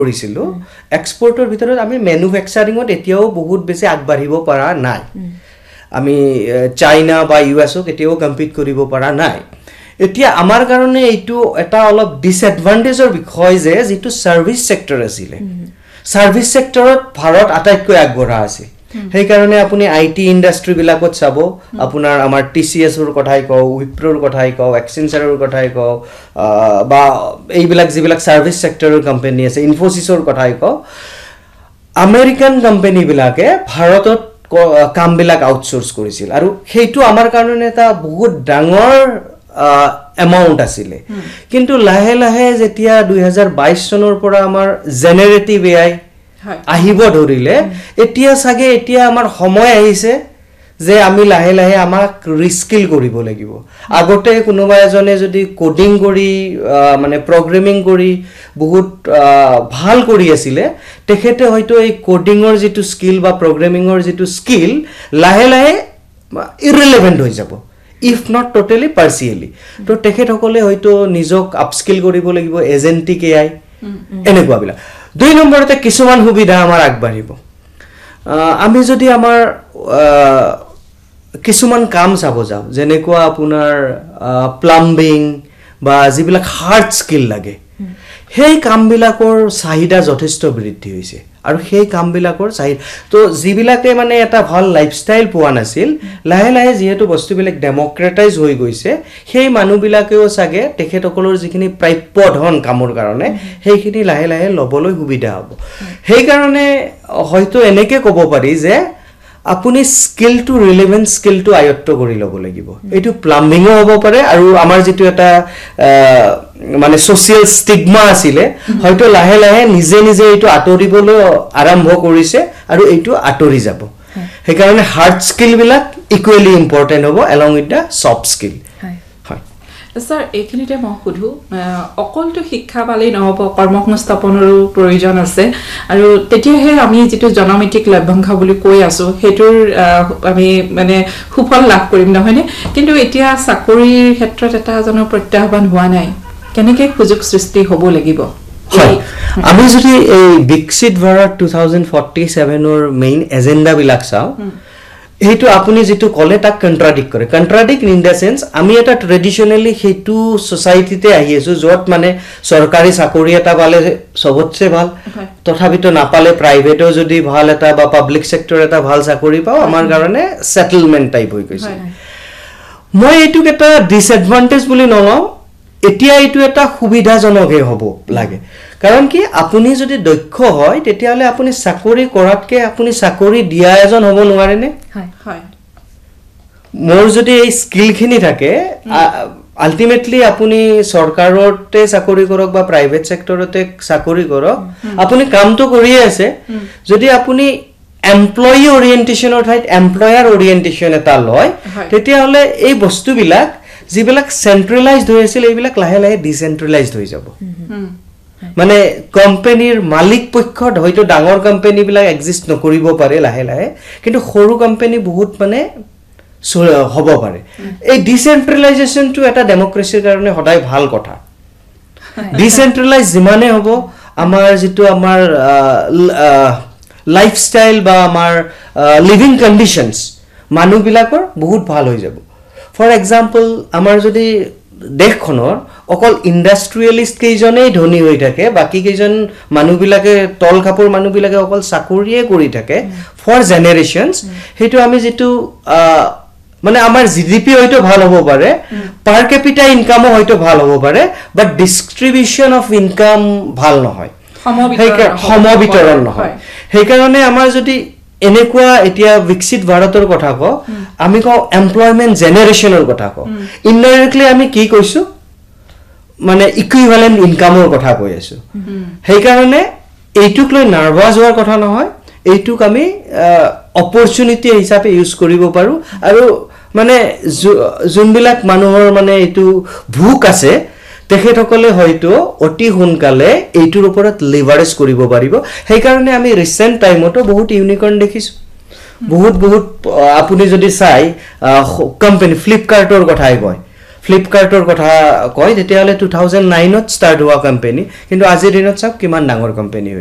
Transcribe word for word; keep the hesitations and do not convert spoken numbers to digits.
কৰিছিলো এক্সপোৰ্টৰ ভিতৰত আমি ম্যানুফ্যাকচাৰিঙত এতিয়াও বহুত বেছি আগবাঢ়িব পৰা নাই আমি চাইনা বা ইউএছও কেতিয়াও কম্পিট কৰিব পৰা নাই এতিয়া আমাৰ কাৰণে এইটো এটা অলপ ডিসএডভান্টেজৰ বিষয় যে যেটো সাৰ্ভিস সেক্টৰ আছিল সাৰ্ভিস সেক্টৰত ভাৰত আটাইতকৈ আগবঢ়া আছে সেই কাৰণে আপুনি আইটি ইন্ডাস্ট্ৰি বিলাকত চাব আপোনাৰ আমাৰ টিসিএস ৰ কথাই কও উইপ্ৰোৰ কথাই কও এক্সেঞ্চাৰৰ কথাই কও বা এইবিলাক যিবিলাক সাৰ্ভিস সেক্টৰৰ কোম্পানী আছে ইনফোসিসৰ কথাই কও আমেৰিকান কোম্পানী বিলাকে ভাৰতত কাম বিলাক আউটসোর্স কৰিছিল আৰু সেইটো আমাৰ কাৰণে এটা বহুত ডাঙৰ এমাউন্ট আছিল কিন্তু লাহে লাহে যেতিয়া দুই হাজাৰ বাইশ চনৰ পৰা আমাৰ জেনাৰেটিভ এআই আহিব ধৰিলে এতিয়া সাগে এতিয়া আমাৰ সময় আহিছে যে আমি লাহে লাহে আমাক ৰিস্কিল কৰিব লাগিব আগতে কোনোবা এজনে যদি কোডিং কৰি মানে প্ৰগ্ৰামিং কৰি বহুত ভাল কৰি আছিল তেখেতে হয়তো এই কোডিংৰ যেটো স্কিল বা প্ৰগ্ৰামিংৰ যেটো স্কিল লাহে লাহে ইৰৰিলেভেন্ট হৈ যাব if not totally partially তো তেখেত সকলে হয়তো নিজক আপস্কিল কৰিব লাগিব এজেন্টিক এআই এনেকুৱা বিলা দুই নম্বৰতে কিছুমান সুবিধা আমাৰ আগবাঢ়িব আমি যদি আমাৰ কিছুমান কাম চাব যাও যেনেকুৱা আপোনাৰ প্লাম্বিং বা যিবিলাক হাৰ্ড স্কিল লাগে সেই কামবিলাকৰ চাহিদা যথেষ্ট বৃদ্ধি হৈছে আৰু সেই কামবিলাকৰ চাহিদা তো যিবিলাকে মানে এটা ভাল লাইফষ্টাইল পোৱা নাছিল লাহে লাহে যেহেতু বস্তুবিলাক ডেমোক্ৰেটাইজ হৈ গৈছে সেই মানুহবিলাকেও সাগে তেখেতসকলৰ যিখিনি প্ৰাপ্য ধন কামৰ কাৰণে সেইখিনি লাহে লাহে লবলৈ সুবিধা হ'ব সেই কাৰণে হয়তো এনেকে ক'ব পাৰি যে আপুনি স্কিল টু ৰিলেভেন্ট স্কিল টু আয়ত্ত কৰি ল'ব লাগিব এইটো প্লাম্বিংও হ'ব পাৰে আৰু আমাৰ যেটো এটা মানে সোশ্যাল স্টিগমা আছিলে হয়তো লাহে লাহে নিজে নিজে এইটো আতৰিবলৈ আৰম্ভ কৰিছে আৰু এইটো আতৰি যাব সেই কাৰণে হাৰ্ড স্কিল বিলাক ইকুৱেলি ইম্পৰ্টেন্ট হ'ব along with the soft skill sir এইখিনিতে মই সুধু অকলটো শিক্ষা পালেই নহব কৰ্মসংস্থাপনৰো প্ৰয়োজন আছে আৰু তেতিয়াহে আমি যেটো জনমিতিক লভ্যাংশ বুলি কৈ আছো হেতুৰ আমি মানে সুফল লাভ কৰিম নহয়নে কিন্তু এতিয়া চাকৰিৰ ক্ষেত্ৰত এটা জন প্ৰত্যাহ্বান হোৱা নাই কেনেকৈ সুযোগ সৃষ্টি হ'ব লাগিব হয় আমি যদি এই বিকশিত ভাৰত দুই হাজাৰ সত্তৰ ৰ মেইন এজেন্ডা বিলাক চাও হেতু আপুনি যেটো কলে তাক কন্ট্ৰাডিক্ট কৰে কন্ট্ৰাডিক্ট ইন দা সেন্স আমি এটা ট্ৰেডিশনালি হেতু সোসাইটিতে আহি আছো যত মানে সৰকাৰি চাকৰি এটা পালে সবতছে ভাল তথাপিতো নাপালে প্ৰাইভেটও যদি ভাল এটা বা পাবলিক সেক্টৰ এটা ভাল চাকৰি পাও আমাৰ কাৰণে সেটেলমেন্ট টাইপ হৈ গৈছে মই এটু এটা ডিসএডভান্টেজ বুলি নলও এতিয়া এটু এটা সুবিধাজনক হ'ব লাগে কাৰণ কি আপুনি যদি দক্ষ হয় তেতিয়ালে আপুনি চাকৰি কৰাতকে আপুনি চাকৰি দিয়া এজন হ'ব নোৱাৰে নে হয় হয় মোৰ যদি এই স্কিলখিনি থাকে আলটিমেটলি আপুনি সৰকাৰতে চাকৰি কৰক বা প্ৰাইভেট সেক্টৰতে চাকৰি কৰক আপুনি কামটো কৰি আছে যদি আপুনি এমপ্লয়ি ওৰিয়েন্টেশনৰ ঠাইত এমপ্লয়াৰ ওৰিয়েন্টেশন এটা লয় তেতিয়া হলে এই বস্তুবিলাক যিবিলাক সেন্ট্ৰেলাইজড হৈ আছিল এইবিলাক লাহে লাহে ডিসেন্ট্ৰেলাইজড হৈ যাব মানে কোম্পানীৰ মালিক পক্ষত হয়তো ডাঙৰ কোম্পানী বিলাক এক্সিষ্ট নকৰিব পাৰে লাহে লাহে কিন্তু সৰু কোম্পানী বহুত মানে হ'ব পাৰে এই ডিসেন্ট্ৰেলাইজেশনটো এটা ডেমোক্ৰেসিৰ কাৰণে সদায় ভাল কথা ডিসেন্ট্ৰেলাইজ যিমানে হ'ব আমাৰ যেটো আমাৰ লাইফষ্টাইল বা আমাৰ লিভিং কন্ডিশনস মানুহ বিলাকৰ বহুত ভাল হৈ যাব ফৰ এক্সাম্পল আমাৰ যদি দেশখনৰ অকল ইন্ডাস্ট্ৰিয়েলিষ্ট কেজনেই ধনী হৈ থাকে বাকি কেজন মানুহ বিলাকে তল খাপৰ মানুহ বিলাকে অকল চাকৰিয়ে কৰি থাকে ফৰ জেনাৰেশনস হেতু আমি যেটো মানে আমাৰ জিডিপি হয়তো ভাল হ'ব পাৰে পাৰ ক্যাপিটা ইনকামও হয়তো ভাল হ'ব পাৰে বাট ডিস্ট্ৰিবিউশন অফ ইনকাম ভাল নহয় সমবিতৰণ নহয় সেই কাৰণে আমাৰ যদি এনেকুৱা এতিয়া বিকশিত ভাৰতৰ কথা ক আমি ক এমপ্লয়মেন্ট জেনাৰেশনৰ কথা ক ইনডাইৰেক্টলি আমি কি কৈছো মানে ইকুইভ্যালেন্ট ইনকামৰ কথা কৈ আছো সেই কাৰণে এইটুক লৈ নাৰ্ভাস হোৱাৰ কথা নহয় এইটুক আমি অপৰচুনিটি হিচাপে ইউজ কৰিব পাৰো আৰু মানে যোনবিলাক মানুহৰ মানে এইটো ভুক আছে তেখেতসকলে হয়তো অতি সোনকালে এইটোৰ ওপৰত লিভাৰেজ কৰিব পাৰিব সেই কাৰণে আমি ৰিসেন্ট টাইমতো বহুত ইউনিকৰ্ন দেখিছো বহুত বহুত আপুনি যদি চাই কোম্পানী ফ্লিপকাৰ্টৰ কথাই কয় ফ্লিপকাৰ্টৰ কথা কয় তেতিয়াহ'লে টু থাউজেণ্ড নাইনত ষ্টাৰ্ট হোৱা কোম্পানী কিন্তু আজিৰ দিনত চাওক কিমান ডাঙৰ কোম্পানী